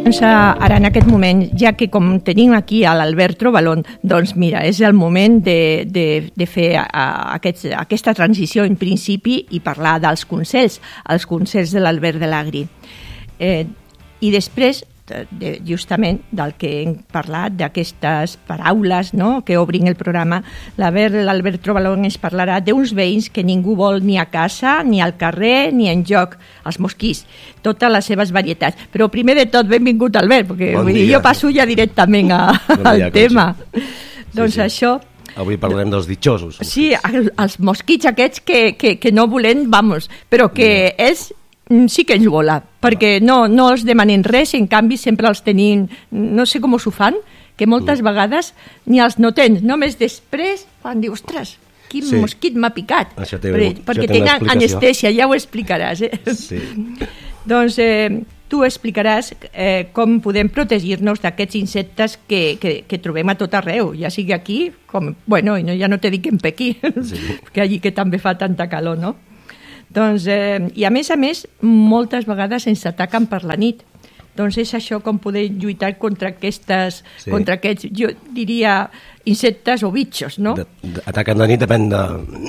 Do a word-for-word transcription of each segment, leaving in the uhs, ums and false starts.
Doncs ara en aquest moment, ja que com tenim aquí a l'Albert Trovalon, doncs mira, és el moment de, de, de fer aquest, aquesta transició en principi i parlar dels consells, els consells de l'Albert de l'Agri. Eh, I després, de, justament del que hem parlat, d'aquestes paraules, no?, que obrin el programa, l'Albert Trovalon ens parlarà d'uns veïns que ningú vol ni a casa, ni al carrer, ni en joc, els mosquits, totes les seves varietats. Però primer de tot, benvingut, Albert, perquè bon vull dir, jo passo ja directament a, bon al dia, tema. Sí, doncs sí. Això... Avui parlarem dels ditxosos. Mosquits. Sí, els mosquits aquests que, que, que no volem, vamos, però que no. és... sí que ens vola, perquè no, no els demanen res, en canvi sempre els tenim, no sé com s'ho fan, que moltes mm. vegades ni els no tens, només després quan dius, ostres, quin sí. mosquit m'ha picat, això té, perquè, això perquè té tenen anestèsia, ja ho explicaràs. Eh? Sí. Doncs eh, tu explicaràs eh, com podem protegir-nos d'aquests insectes que, que, que trobem a tot arreu, ja sigui aquí, com, bueno, no, ja no te dic en Pequí, sí. que allí que també fa tanta calor, no? Doncs, eh, i a més a més, moltes vegades ens ataquen per la nit. Doncs és això com poder lluitar contra aquestes, sí. contra aquests, jo diria, insectes o bitxos, no? De, de, ataquen de nit depèn de,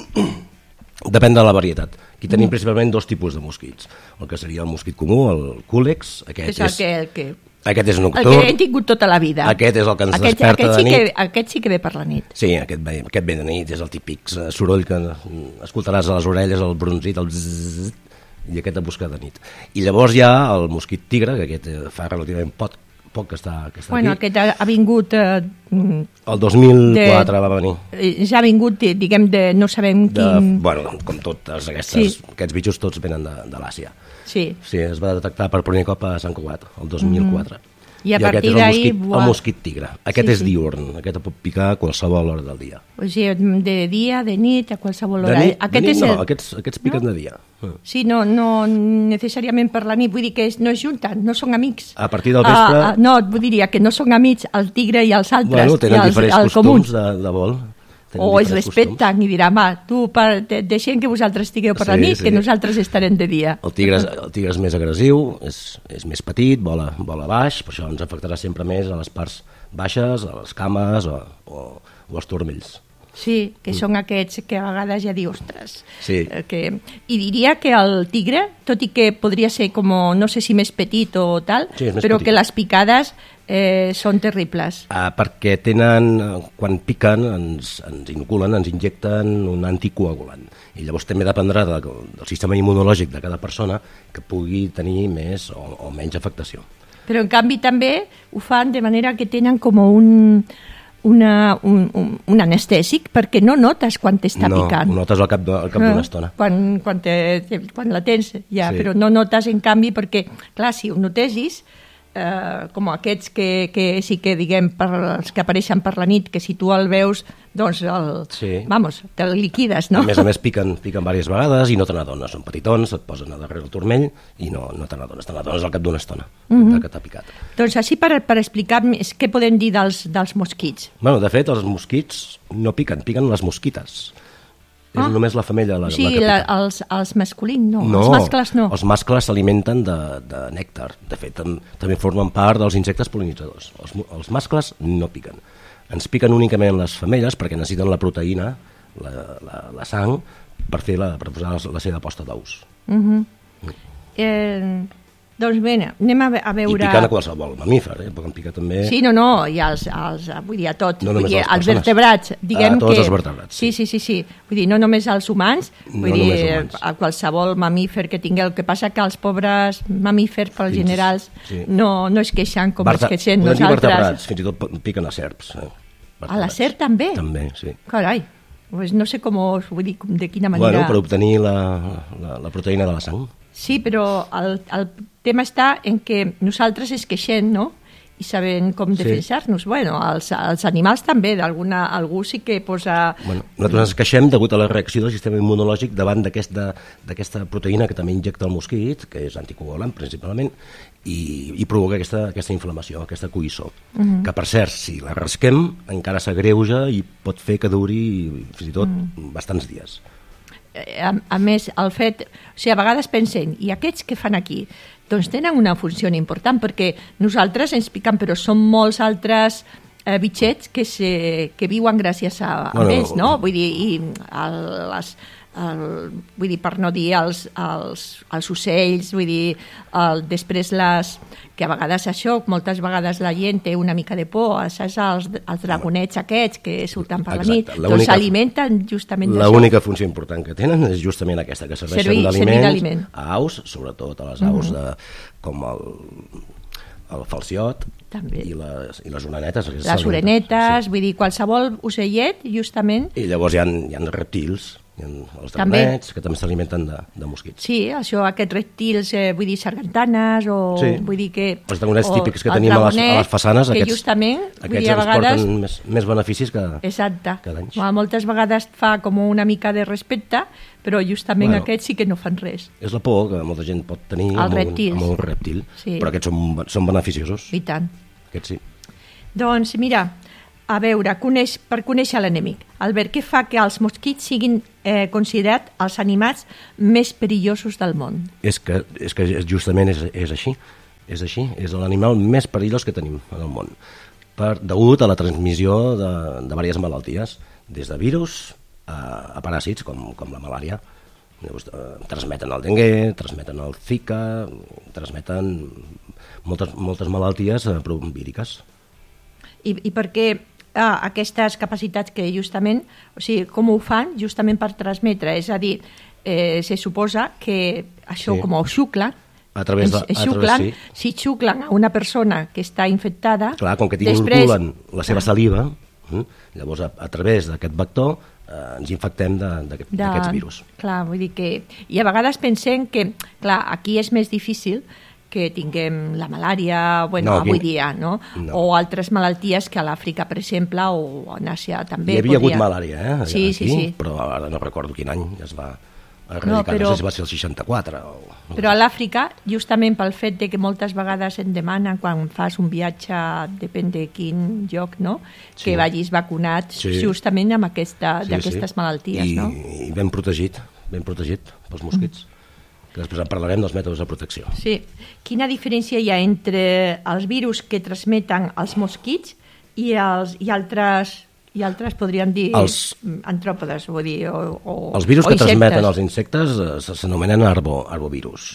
depèn de la varietat. Aquí tenim mm. principalment dos tipus de mosquits. El que seria el mosquit comú, el cúlex, aquest és... El que, el que... Aquest és nocturn. El que hem tingut tota la vida. Aquest és el que ens aquest, desperta aquest sí de nit. Que, aquest sí que ve per la nit. Sí, aquest ve, aquest ve de nit, és el típic soroll que escoltaràs a les orelles, el bronzit, el zzz, i aquest a buscar de nit. I llavors hi ha el mosquit tigre, que aquest fa relativament poc, poc que està, que està bueno, aquí. Aquest ha, ha vingut... Eh, el dos mil quatre de, va venir. Ja ha vingut, diguem, de no sabem de, quin... Bueno, com tots aquestes, sí. aquests bitxos tots venen de, de l'Àsia. Sí. Sí, es va detectar per primer cop a Sant Cugat, el dos mil quatre. Mm. I a I partir aquest és el d'ahir... mosquit, el mosquit tigre. Aquest sí, és sí. diurn, aquest pot picar a qualsevol hora del dia. O sigui, de dia, de nit, a qualsevol hora. De nit, aquest de nit és no, el... aquests, aquests piquen no? de dia. Sí, no, no necessàriament per la nit, vull dir que és, no es junten, no són amics. A partir del vespre... Ah, no, vull diria que no són amics el tigre i els altres. Bueno, tenen els, diferents els costums de, de vol. O es respecten i diran, va, tu per, de, deixem que vosaltres estigueu per sí, la nit, sí. que nosaltres estarem de dia. El tigre, el tigre és més agressiu, és, és més petit, vola, vola baix, per això ens afectarà sempre més a les parts baixes, a les cames o, o, o als turmells. Sí, que són aquests que a vegades ja diu, ostres. Sí. Que... I diria que el tigre, tot i que podria ser com, no sé si més petit o tal, sí, però petit. Que les picades eh, són terribles. Ah, perquè tenen, quan piquen, ens, ens inoculen, ens injecten un anticoagulant. I llavors també dependrà de, del sistema immunològic de cada persona que pugui tenir més o, o menys afectació. Però en canvi també ho fan de manera que tenen com un... Una, un, un, un anestèsic perquè no notes quan t'està no, picant. No, ho notes al cap d'una no, estona. Quan, quan, te, quan la tens, ja, sí. Però no notes en canvi perquè, clar, si ho notesis, eh, com aquests que, que sí que, diguem, per, els que apareixen per la nit, que si tu el veus, doncs, el, sí. vamos, te'l liquides, no? A més a més piquen, piquen diverses vegades i no te n'adones, són petitons, et posen a darrere el turmell i no, no te n'adones, te n'adones al cap d'una estona mm-hmm. que t'ha picat. Doncs així per, per explicar més, què podem dir dels, dels mosquits? Bueno, de fet, els mosquits no piquen, piquen les mosquites. Ah. És només la femella la, sí, la que pica. La, els, els masculins no, no, els mascles no. Els mascles s'alimenten de, de nèctar. De fet, tam, també formen part dels insectes pol·linitzadors. Els, els mascles no piquen. Ens piquen únicament les femelles perquè necessiten la proteïna, la, la, la sang, per, fer la, per posar la seva posta d'ous. Uh-huh. mm. eh, doncs bé, anem a, a veure... I piquen a qualsevol mamífer, eh? Poden picar també... Sí, no, no, i els, els, vull dir, a tot. No vull dir, els els vertebrats, diguem a tots que... els vertebrats. Sí, sí, sí, sí. Vull dir, no només als humans, vull no dir, humans. A qualsevol mamífer que tingueu. El que passa que els pobres mamífers, pels fins, generals, sí. no, no es queixen com Verta... es queixem nosaltres. Podem dir vertebrats, fins i tot piquen a serps. Eh? A la serp també? També, sí. Carai, pues no sé com, vull dir, de quina manera... Bueno, per obtenir la, la, la proteïna de la sang. Sí, però el, el tema està en que nosaltres es queixem, no? I sabem com defensar-nos. Sí. Bueno, els, els animals també, d'alguna, algú sí que posa... Bueno, nosaltres ens queixem degut a la reacció del sistema immunològic davant d'aquesta proteïna que també injecta el mosquit, que és anticoagulant principalment, i, i provoca aquesta, aquesta inflamació, aquesta coïssor. Uh-huh. Que, per cert, si la rasquem, encara s'agreuja i pot fer que duri fins i tot uh-huh. bastants dies. A, a més, el fet... O sigui, a vegades pensem, i aquests què fan aquí? doncs tenen una funció important, perquè nosaltres ens piquen, però són molts altres eh, bitxets que, se, que viuen gràcies a, a bueno, ells, no? Vull dir, i el, les, el, vull dir, per no dir els, els, els ocells, vull dir, el, després les... que a vegades això, moltes vegades la gent té una mica de por, saps, els, els dragonets aquests que surten per la nit, doncs s'alimenten justament d'això. L'única funció important que tenen és justament aquesta, que serveixen d'aliment a aus, sobretot a les aus de, com el, el falciot també. I, les, i les orenetes. Les orenetes, sí. Vull dir, qualsevol ocellet, justament. I llavors hi ha, hi ha reptils, els dragonets, que també s'alimenten de, de mosquits. Sí, això, aquests reptils, eh, vull dir, sargantanes, o sí. Vull dir que... Els dragonets típics que tenim dragonet, a, les, a les façanes, aquests, justament, aquests dir, ens vegades... porten més, més beneficis que, exacte. Que danys. Bueno, moltes vegades fa com una mica de respecte, però justament bueno, aquests sí que no fan res. És la por que molta gent pot tenir amb un, amb un reptil, sí. Però aquests són, són beneficiosos. I tant. Aquests sí. Doncs mira... A veure, coneix, per conèixer l'enemic. Albert, què fa que els mosquits siguin eh, considerats els animals més perillosos del món? És que, és que justament és, és així. És així. És l'animal més perillós que tenim en el món. Per, degut a la transmissió de, de diverses malalties, des de virus a, a paràsits, com, com la malària. Llavors, eh, transmeten el dengue, transmeten el zika, transmeten moltes, moltes malalties eh, víriques. I, i per què... Ah, aquestes capacitats que justament, o sigui, com ho fan justament per transmetre, és a dir, eh, se suposa que això sí. Com ho xuclen, a través de, ens, xuclen, a través, sí. Si xuclen a una persona que està infectada... Clar, com que t'inoculen després... la seva saliva, eh, llavors a, a través d'aquest vector eh, ens infectem d'aquests de, virus. Clar, vull dir que... I a vegades pensem que, clar, aquí és més difícil que tinguem la malària, bueno, no, aquí... avui dia, no? no? O altres malalties que a l'Àfrica, per exemple, o en Àsia també. Hi havia podria... hagut malària, eh? Sí, aquí, sí, sí. Però ara no recordo quin any es va erradicar, no, però... no sé si va ser el seixanta-quatre. O... Però a l'Àfrica, justament pel fet de que moltes vegades et demanen, quan fas un viatge, depèn de quin lloc, no? Sí. Que vagis vacunat sí. Justament amb aquesta, sí, d'aquestes sí. Malalties, I, no? I ben protegit, ben protegit pels mosquits. Mm. Que després en parlarem dels mètodes de protecció. Sí. Quina diferència hi ha entre els virus que transmeten els mosquits i, els, i, altres, i altres, podríem dir, els, antròpodes, vull dir, o, o els virus o que insectes. Transmeten els insectes s'anomenen arbo, arbovirus.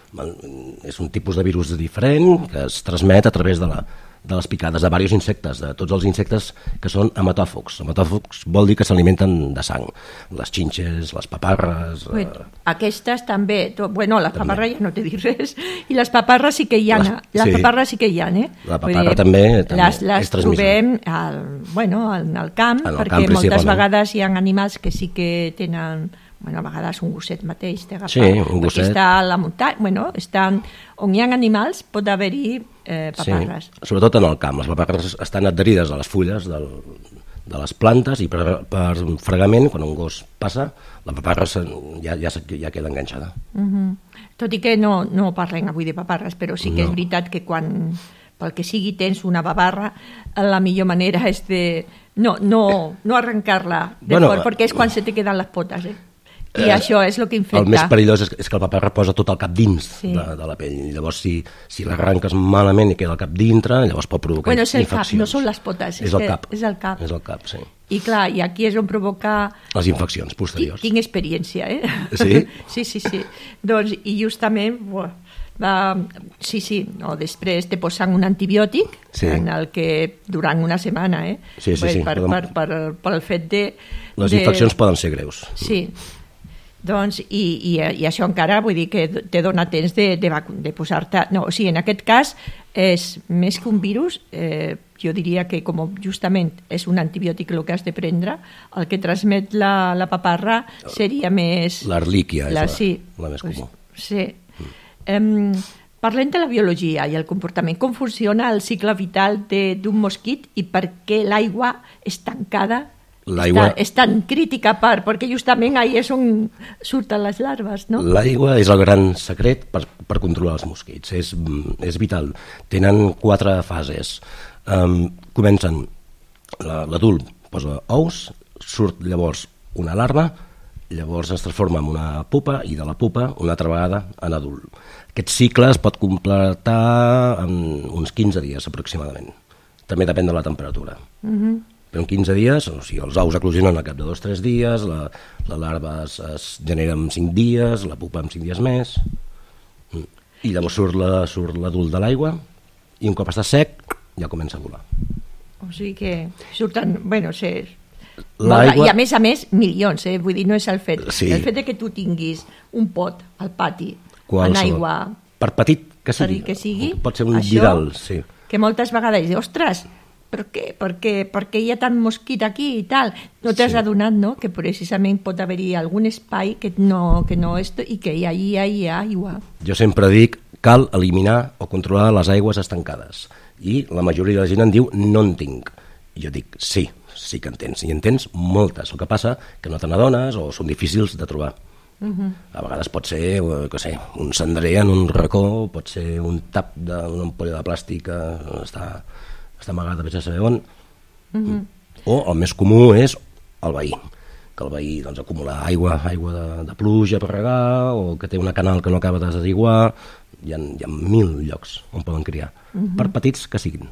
És un tipus de virus diferent que es transmet a través de la de les picades de diversos insectes, de tots els insectes que són hematòfogs. Hematòfogs vol dir que s'alimenten de sang. Les xinxes, les paparres... Bé, eh... Aquestes també, to... bueno, les paparres ja no t'he dit res, i les paparres sí que hi ha, les, les sí. Paparres sí que hi ha, eh? La paparra dir, també, també les, les trobem al, bueno, en el camp, en el perquè camp, moltes vegades hi ha animals que sí que tenen... Bueno, a vegades un gosset mateix t'agafa, sí, un gosset. Perquè està a la muntanya, bueno, estan, on hi ha animals pot haver-hi eh, paparres. Sí, sobretot en el camp, les paparres estan adherides a les fulles del, de les plantes i per, per fregament, quan un gos passa, la paparra ja, ja, ja queda enganxada. Uh-huh. Tot i que no, no parlem avui de paparres, però sí que no. És veritat que quan, pel que sigui, tens una paparra, la millor manera és de no, no, no arrencar-la de bueno, fort, perquè és quan se te queden les potes, eh? I eh, això és el que infecta. El més perillós és, és que el paparra posa tot el cap dins sí. de, de la pell. Llavors, si, si l'arrenques malament i queda el cap dintre, llavors pot provocar bueno, és el infeccions. Cap, no són les potes. És, és el cap. És el cap. És el cap, sí. I clar, i aquí és on provoca... Les infeccions posteriors. Tinc experiència, eh? Sí? Sí, sí, sí. Doncs, i justament... Buah, va, sí, sí, no, després te posen un antibiòtic sí. En el que durant una setmana, eh? Sí, sí, sí. Per, per, per, per, per el fet de... Les de... infeccions poden ser greus. Sí. Doncs, i, i, i això encara vull dir que te dona temps de, de, de posar-te... No, o sigui, en aquest cas, és més que un virus, eh, jo diria que com justament és un antibiòtic el que has de prendre, el que transmet la, la paparra seria més... L'Ehrlichia la, és la, sí, la més comú. Sí. Mm. Um, parlem de la biologia i el comportament. Com funciona el cicle vital d'un mosquit i per què l'aigua és tancada? Està, és tan crítica part, perquè justament ahí és on surten les larves, no? L'aigua és el gran secret per, per controlar els mosquits, és, és vital. Tenen quatre fases. Um, comencen, l'adult posa ous, surt llavors una larva Llavors es transforma en una pupa i de la pupa una altra vegada en adult. Aquest cicle es pot completar en uns quinze dies aproximadament. També depèn de la temperatura. Uh-huh. Però en quinze dies, o sigui, els ous eclosionen al cap de dos o tres dies, la, la larva es, es genera en cinc dies, la pupa en cinc dies més, i llavors surt la, surt l'adult de l'aigua i un cop està sec ja comença a volar. O sigui que surten, bueno, sé, i a més a més milions, eh? Vull dir, no és el fet, sí. El fet de que tu tinguis un pot al pati Qualsevol. En aigua, per petit que sigui, que sigui pot ser un això, vidal, sí. Que moltes vegades dius, ostres, per què? Per què? Per què hi ha tant mosquit aquí i tal? No t'has sí. adonat, no?, que precisament pot haver-hi algun espai que no, que no és, i que hi ha, hi ha, hi ha aigua. Jo sempre dic, cal eliminar o controlar les aigües estancades. I la majoria de la gent em diu, no en tinc. I jo dic, sí, sí que en tens. I en tens moltes. El que passa que no te n'adones o són difícils de trobar. Uh-huh. A vegades pot ser, què sé, un cendrer en un racó, pot ser un tap d'una ampolla de plàstic que està, està amagada, veig a saber on. Uh-huh. O el més comú és el veí, que el veí doncs, acumula aigua, aigua de, de pluja per regar, o que té una canal que no acaba de desaiguar. Hi ha, hi ha mil llocs on poden criar, uh-huh. per petits que siguin.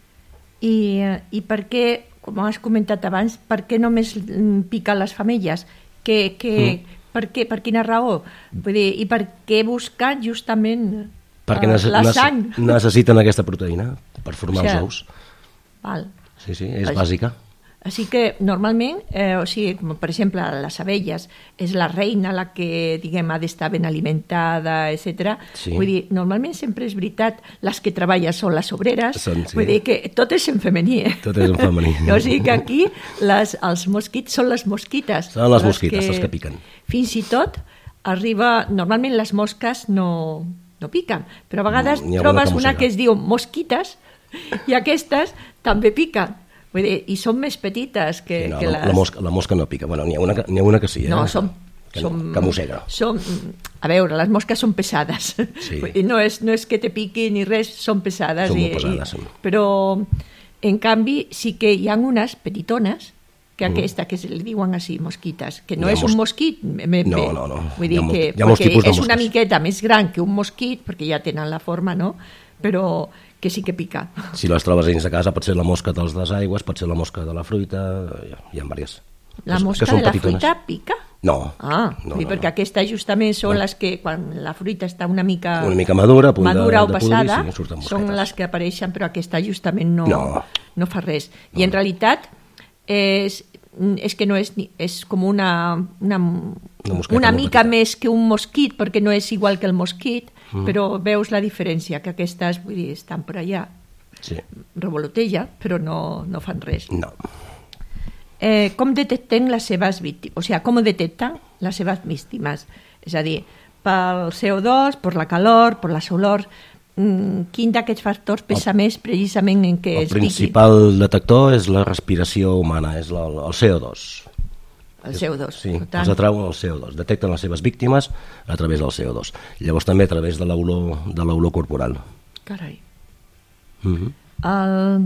I, i per què, com has comentat abans, per què només piquen les femelles? Que, que, mm. per, què, per quina raó? Vull dir, i per què buscar justament Perquè uh, nece- la sang? necessiten aquesta proteïna per formar o sigui, els ous. Val. Sí, sí, és Així, bàsica. Així que normalment, eh, o sigui, com per exemple les abelles, és la reina la que, diguem, ha d'estar ben alimentada, etcètera. Sí. Vull dir, normalment sempre és veritat, les que treballen són les obreres, són, sí. Vull dir que tot és en femení. Eh? Tot és en femení. O sigui que aquí les, els mosquits són les mosquites. Són les mosquites, les que, les que piquen. Fins i tot arriba, normalment les mosques no, no piquen, però a vegades no, trobes una que es diu mosquites i aquestes també piquen. Vull dir, i són més petites que, sí, no, que les... La mosca, la mosca no pica. Bueno, n'hi ha una, n'hi ha una que sí, eh? No, som... Que, som, que mossega. Som, a veure, les mosques són pesades. Sí. No, és, no és que te piqui ni res, són pesades. Són i, molt pesades, i, però, en canvi, sí que hi ha unes petitones que aquesta, que se li diuen així, mosquites, que no és mos... un mosquit. Me, no, no, no. Vull dir ha que hi ha molts tipus de és mosques. una miqueta més gran que un mosquit, perquè ja tenen la forma, no? Però que sí que pica. Si les trobes dins de casa pot ser la mosca dels desaigües, pot ser la mosca de la fruita, hi ha, hi ha diverses. La mosca de la petitones. Fruita pica? No. Ah, no, sí, no, perquè no. aquestes justament són no. les que, quan la fruita està una mica... Una mica madura, a punt madura de, o de passada, podrir, sí, són les que apareixen, però aquesta justament no, no. no fa res. I no, en realitat és, és que no és, és com una, una, una, una mica més que un mosquit, perquè no és igual que el mosquit, mm. però veus la diferència, que aquestes, vull dir, estan per allà. Sí. Revolotella, però no, no fan res. No. Eh, com detecten les seves víctimes? O sigui, com detecten les seves víctimes? És a dir, pel C O dos, per la calor, per les olors, quin d'aquests factors pesa el, més precisament en què es piqui? El principal detector és la respiració humana, és la, el C O dos. El C O dos. Sí, tant. Els atrauen el C O dos. Detecten les seves víctimes a través del C O dos. Llavors també a través de l'olor de l'olor corporal. Carai. Mm-hmm. El...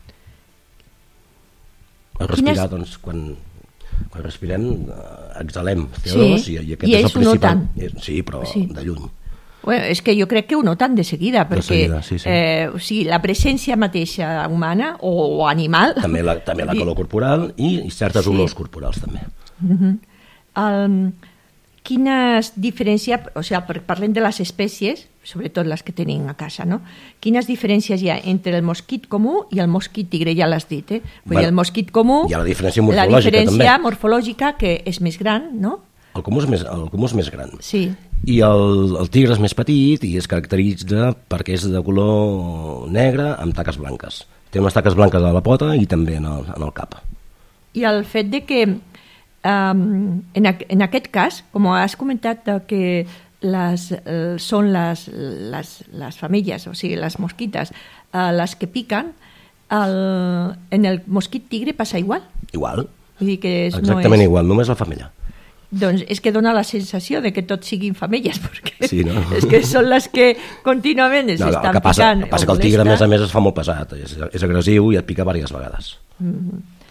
el respirar, Quines... doncs, quan, quan respirem exhalem C O dos, sí, i, i aquest i és el principal. És, sí, però sí. De lluny. Bueno, és que jo crec que ho noten de seguida, perquè de seguida, sí, sí. Eh, o sigui, la presència mateixa humana o, o animal... També la, també la calor corporal i, i certes sí. olors corporals, també. Uh-huh. el, quines diferències, o sigui, parlem de les espècies, sobretot les que tenim a casa, no? Quines diferències hi ha entre el mosquit comú i el mosquit tigre, ja l'has dit, eh? Vull bueno, dir, el mosquit comú... Hi ha la diferència morfològica, la diferència també. morfològica, que és més gran, no? El comú és més, el comú és més gran. Sí. I el, el tigre és més petit i es caracteritza perquè és de color negre amb taques blanques. Té unes taques blanques a la pota i també en el, en el cap. I el fet de que, um, en, a, en aquest cas, com has comentat, que les, eh, són les, les, les femelles, o sigui, les mosquites, eh, les que piquen, el, en el mosquit tigre passa igual? Igual. Vull dir que és, exactament no és... igual, només la femella. Doncs és que dona la sensació de que tots siguin femelles, perquè sí, no? és que són les que contínuament es no, no, estan que passa, picant. El que passa que el tigre, a més a més, es fa molt pesat, és, és agressiu i et pica diverses vegades. Mm-hmm. També.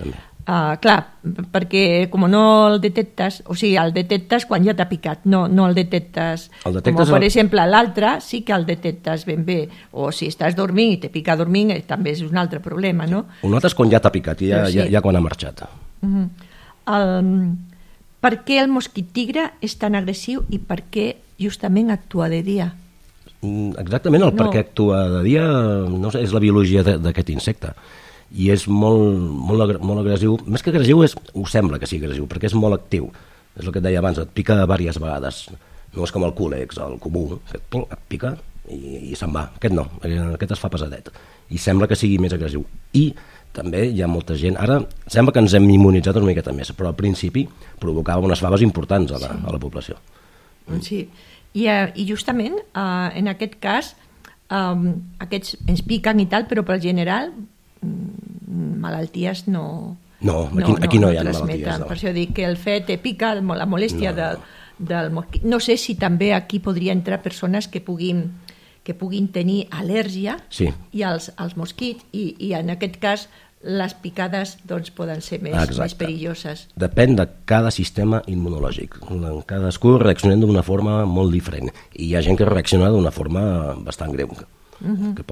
Uh, clar, perquè com no el detectes, o sigui, el detectes quan ja t'ha picat, no, no el detectes, el detectes com per el... exemple l'altre sí que el detectes ben bé, o si estàs dormint i te pica dormint, eh, també és un altre problema, no? Ho notes quan ja t'ha picat, ja, sí. ja, ja quan ha marxat. Uh-huh. el, per què el mosquit tigre és tan agressiu i per què justament actua de dia? Exactament, el no. per què actua de dia no sé, és la biologia d'aquest insecte. I és molt, molt, molt agressiu. Més que agressiu, és, ho sembla que sigui agressiu, perquè és molt actiu. És el que et deia abans, et pica diverses vegades. No és com el cúlex, el comú, que et, et pica i, i se'n va. Aquest no, aquest es fa pesadet. I sembla que sigui més agressiu. I també hi ha molta gent... Ara sembla que ens hem immunitzat una miqueta més, però al principi provocava unes faves importants a la, a la població. Sí, i, i justament uh, en aquest cas um, aquests ens piquen i tal, però per general malalties no... No, aquí no, aquí no, no hi ha no malalties. No. Per això dic que el fet te pica, la molèstia no. del, del mosquit. No sé si també aquí podria entrar persones que puguin, que puguin tenir al·lèrgia sí. i als, als mosquits i, i en aquest cas les picades doncs, poden ser més, més perilloses. Depèn de cada sistema immunològic. Cadascú reacciona d'una forma molt diferent i hi ha gent que reacciona d'una forma bastant greu. Uh-huh. Que